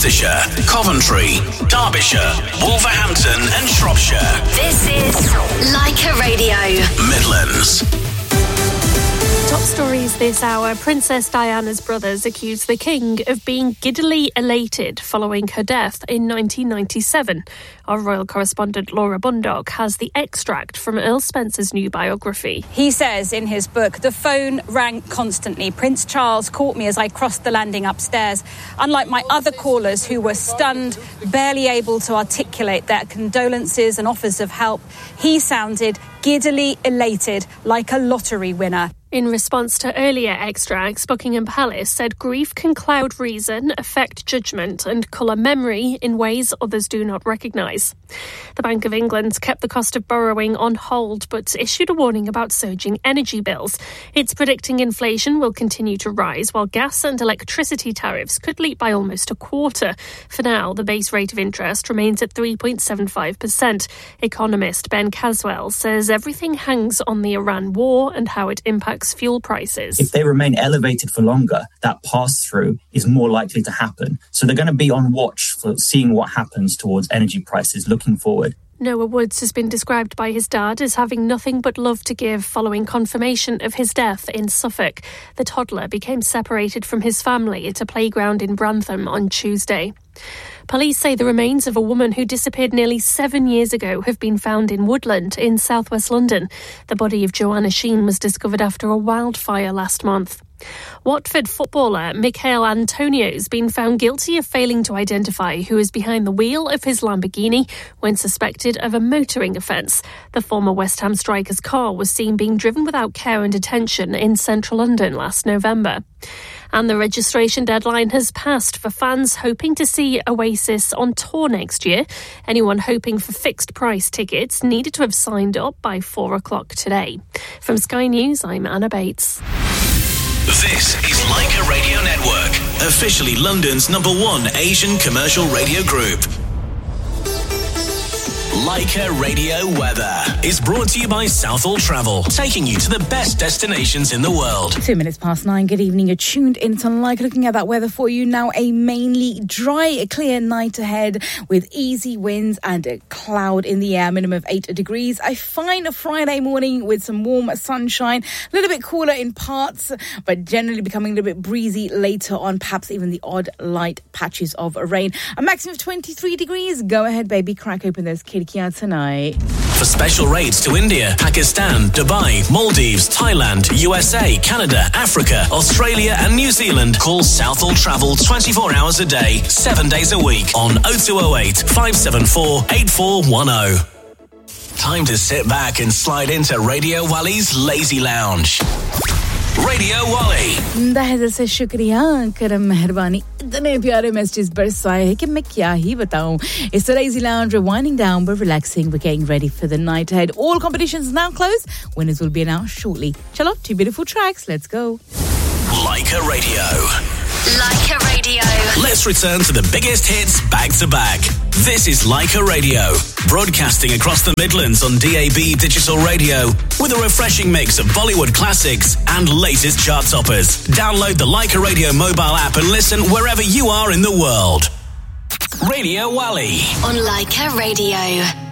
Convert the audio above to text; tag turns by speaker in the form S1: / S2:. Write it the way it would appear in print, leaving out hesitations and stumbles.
S1: Worcestershire, Coventry, Derbyshire, Wolverhampton and Shropshire.
S2: This is Leica Radio.
S1: Midlands.
S3: Top stories this hour. Princess Diana's brothers accuse the King of being giddily elated following her death in 1997. Our royal correspondent Laura Bundock has the extract from Earl Spencer's new biography.
S4: He says in his book, the phone rang constantly. Prince Charles caught me as I crossed the landing upstairs. Unlike my other callers who were stunned, barely able to articulate their condolences and offers of help, he sounded giddily elated like a lottery winner.
S3: In response to earlier extracts, Buckingham Palace said grief can cloud reason, affect judgment and colour memory in ways others do not recognise. The Bank of England kept the cost of borrowing on hold but issued a warning about surging energy bills. It's predicting inflation will continue to rise while gas and electricity tariffs could leap by almost a quarter. For now, the base rate of interest remains at 3.75%. Economist Ben Caswell says everything hangs on the Iran war and how it impacts fuel prices.
S5: If they remain elevated for longer, that pass-through is more likely to happen. So they're going to be on watch for seeing what happens towards energy prices looking forward.
S3: Noah Woods has been described by his dad as having nothing but love to give following confirmation of his death in Suffolk. The toddler became separated from his family at a playground in Brantham on Tuesday. Police say the remains of a woman who disappeared nearly 7 years ago have been found in Woodland in southwest London. The body of Joanna Sheen was discovered after a wildfire last month. Watford footballer Michail Antonio has been found guilty of failing to identify who is behind the wheel of his Lamborghini when suspected of a motoring offence. The former West Ham striker's car was seen being driven without care and attention in central London last November. And the registration deadline has passed for fans hoping to see Oasis on tour next year. Anyone hoping for fixed price tickets needed to have signed up by 4 o'clock today. From Sky News, I'm Anna Bates.
S1: This is Leica Radio Network, officially London's #1 Asian commercial radio group. Leica Radio Weather is brought to you by Southall Travel, taking you to the best destinations in the world.
S6: 2 minutes past 9. Good evening. You're tuned into Leica. Looking at that weather for you now. A mainly dry, clear night ahead with easy winds and a cloud in the air. Minimum of 8 degrees. A fine Friday morning with some warm sunshine. A little bit cooler in parts, but generally becoming a little bit breezy later on. Perhaps even the odd light patches of rain. A maximum of 23 degrees. Go ahead, baby. Crack open those khidkiyan tonight.
S1: For special rates to India, Pakistan, Dubai, Maldives, Thailand, USA, Canada, Africa, Australia and New Zealand, call Southall Travel 24 hours a day, 7 days a week on 0208 574 8410. Time to sit back and slide into Radio Wali's Lazy Lounge. Radio Wali.
S6: दहज़ से शुक्रिया करम मेहरबानी इतने प्यारे messages बरसाए हैं कि मैं क्या ही बताऊं. It's the Lazy Lounge. We're winding down, we're relaxing, we're getting ready for the night ahead. All competitions now closed. Winners will be announced shortly. Chalo, 2 beautiful tracks. Let's go.
S1: Leica Radio.
S2: Leica Radio.
S1: Let's return to the biggest hits back to back. This is Leica Radio, broadcasting across the Midlands on DAB digital radio with a refreshing mix of Bollywood classics and latest chart toppers. Download the Leica Radio mobile app and listen wherever you are in the world. Radio Wali
S2: On Leica Radio.